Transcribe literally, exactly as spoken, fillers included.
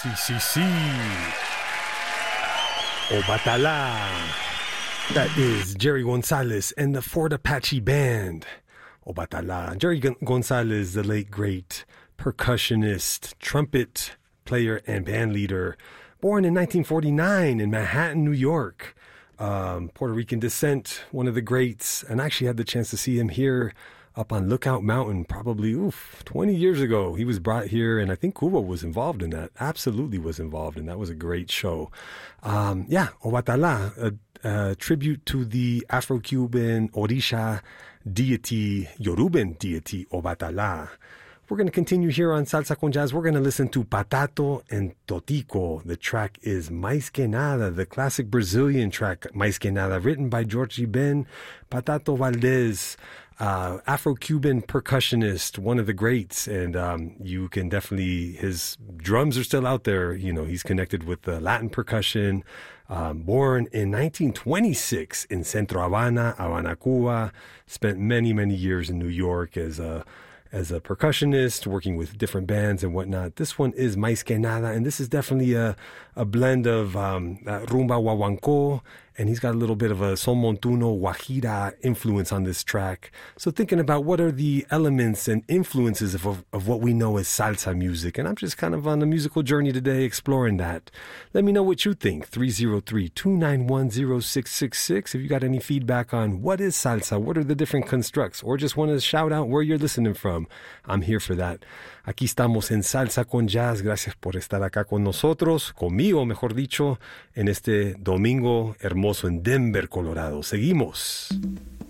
Sí, sí, sí. Obatala. That is Jerry Gonzalez and the Fort Apache Band. Obatala. Jerry Gon- Gonzalez, the late great percussionist, trumpet player, and band leader, born in nineteen forty-nine in Manhattan, New York. Um, Puerto Rican descent, one of the greats, and I actually had the chance to see him here up on Lookout Mountain probably, oof, twenty years ago. He was brought here, and I think Cuba was involved in that, absolutely was involved, and that was a great show. Um, yeah, Obatala, a, a tribute to the Afro-Cuban Orisha deity, Yoruban deity, Obatala. We're going to continue here on Salsa con Jazz. We're going to listen to Patato and Totico. The track is Mais Que Nada, the classic Brazilian track, Mais Que Nada, written by Jorge Ben. Patato Valdez, uh, Afro-Cuban percussionist, one of the greats. And um, you can definitely, his drums are still out there. You know, he's connected with the Latin percussion. Um, born in nineteen twenty-six in Centro Habana, Habana, Cuba. Spent many, many years in New York as a as a percussionist, working with different bands and whatnot. This one is Mais Que Nada, and this is definitely a, a blend of um, uh, rumba guaguancó, and he's got a little bit of a son montuno guajira influence on this track. So thinking about what are the elements and influences of, of, of what we know as salsa music, and I'm just kind of on a musical journey today exploring that. Let me know what you think. three oh three, two nine one, oh six six six. If you got any feedback on what is salsa, what are the different constructs, or just want to shout out where you're listening from, I'm here for that. Aquí estamos en Salsa con Jazz. Gracias por estar acá con nosotros, conmigo, mejor dicho, en este domingo hermoso en Denver, Colorado. Seguimos.